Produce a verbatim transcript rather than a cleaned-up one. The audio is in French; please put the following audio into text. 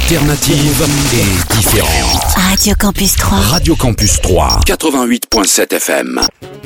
alternative et différente. Radio Campus trois. Radio Campus trois, quatre-vingt-huit virgule sept F M.